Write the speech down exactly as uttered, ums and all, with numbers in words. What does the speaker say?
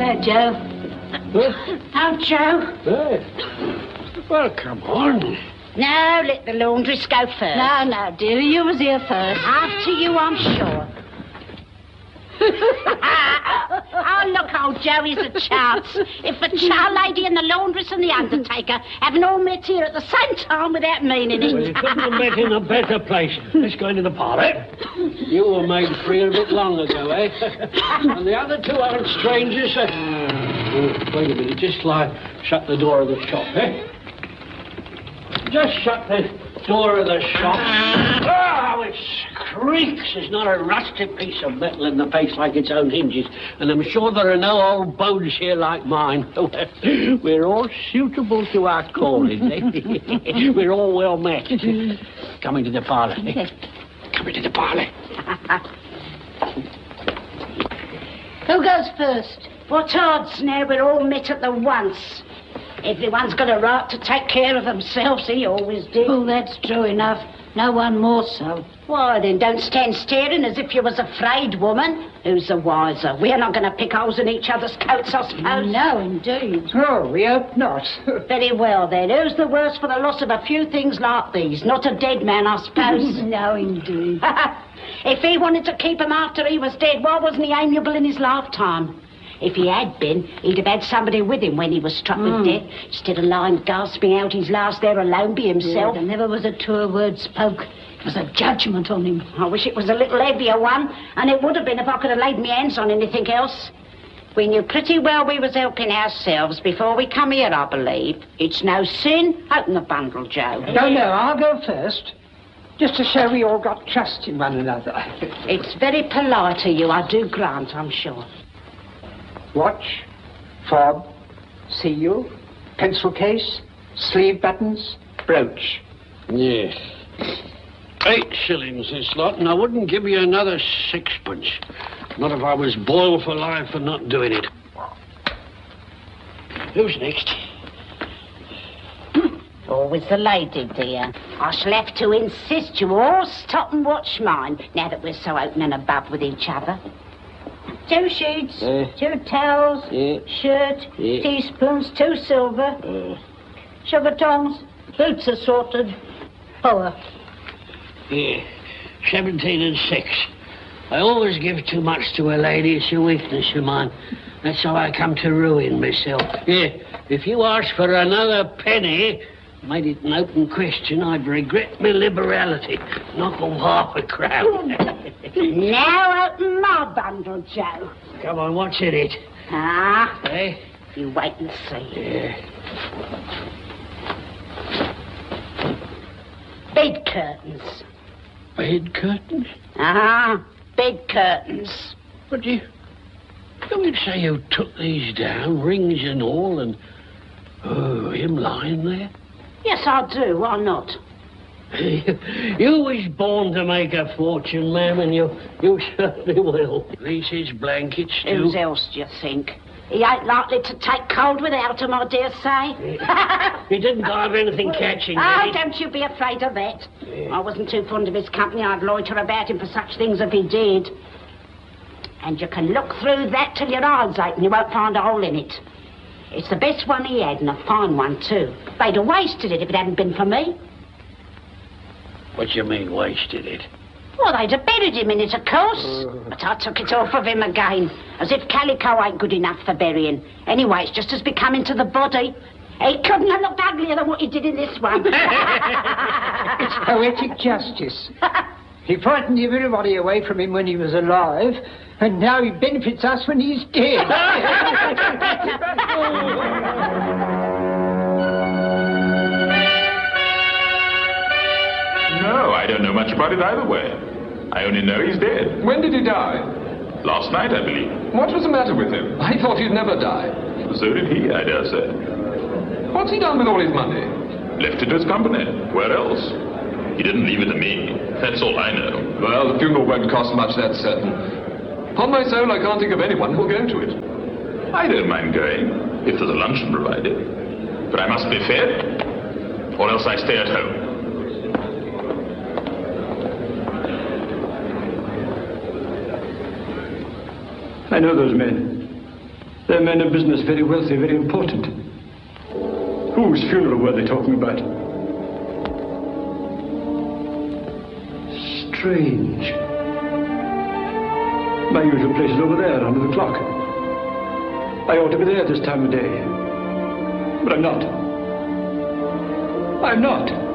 Hello, Joe. Huh? Oh, Joe. Hey. Well, come on. No, let the laundress go first. No, no, dear, you was here first. After you, I'm sure. Oh, look, old Joey's a chance. If the chow lady and the laundress and the undertaker haven't all met here at the same time without meaning it. Well, you couldn't have met in a better place. Let's go into the parlour. You were made free a bit long ago, eh? And the other two aren't strangers. Uh... Oh, wait a minute, just like shut the door of the shop, eh? Just shut the door of the shop. Oh, it creaks. There's not a rusted piece of metal in the place like its own hinges. And I'm sure there are no old bones here like mine. We're all suitable to our calling, eh? We're all well met. Come into the parlour, eh? Come into the parlour. Who goes first? What odds now we're all met at the once? Everyone's got a right to take care of themselves, he always did. Oh, that's true enough. No one more so. Why, then, don't stand staring as if you was afraid, woman. Who's the wiser? We're not going to pick holes in each other's coats, I suppose. No, indeed. Oh, we hope not. Very well, then. Who's the worse for the loss of a few things like these? Not a dead man, I suppose. No, indeed. If he wanted to keep him after he was dead, why wasn't he amiable in his lifetime? If he had been, he'd have had somebody with him when he was struck mm. with death, instead of lying gasping out his last there alone by himself. Yeah, there never was a truer word spoke. It was a judgment on him. I wish it was a little heavier one, and it would have been if I could have laid my hands on anything else. We knew pretty well we was helping ourselves before we come here, I believe. It's no sin. Open the bundle, Joe. No, no, I'll go first. Just to show we all got trust in one another. It's very polite of you, I do grant, I'm sure. Watch, fob, seal, pencil case, sleeve buttons, brooch. Yes. Eight shillings this lot, and I wouldn't give you another sixpence. Not if I was boiled for life for not doing it. Who's next? Always the lady, dear. I shall have to insist you all stop and watch mine, now that we're so open and above with each other. Two sheets, uh, two towels, uh, shirt, uh, teaspoons, two silver, uh, sugar tongs, boots assorted, power. Yeah, seventeen and six. I always give too much to a lady. It's a weakness of mine. That's how I come to ruin myself. Yeah, if you asked for another penny, made it an open question, I'd regret my liberality. Knock off half a crown. Now open my bundle, Joe. Come on, what's in it? Ah, hey? You wait and see. Yeah. Bed curtains. Bed curtains? Ah, bed curtains. But you... You would say you took these down, rings and all, and... Oh, him lying there? Yes, I do. Why not? You was born to make a fortune, ma'am, and you, you certainly will. These his blankets, too. Whose else do you think? He ain't likely to take cold without 'em, I dare say. He didn't have anything catching, Oh, did he? don't you be afraid of that. Yeah. I wasn't too fond of his company. I'd loiter about him for such things if he did. And you can look through that till your eyes ache and you won't find a hole in it. It's the best one he had, and a fine one, too. They'd have wasted it if it hadn't been for me. What do you mean, wasted it? Well, they'd have buried him in it, of course. Uh... But I took it off of him again, as if calico ain't good enough for burying. Anyway, it's just as becoming to the body. He couldn't have looked uglier than what he did in this one. It's poetic justice. He frightened everybody away from him when he was alive, and now he benefits us when he's dead. No, I don't know much about it either way. I only know he's dead. When did he die? Last night, I believe. What was the matter with him? I thought he'd never die. So did he, I dare say. What's he done with all his money? Left it to his company. Where else? He didn't leave it to me. That's all I know. Well, the funeral won't cost much, that's certain. On my soul, I can't think of anyone who'll go to it. I don't mind going, if there's a luncheon provided. But I must be fed, or else I stay at home. I know those men. They're men of business, very wealthy, very important. Whose funeral were they talking about? Strange. My usual place is over there, under the clock. I ought to be there this time of day. But I'm not. I'm not.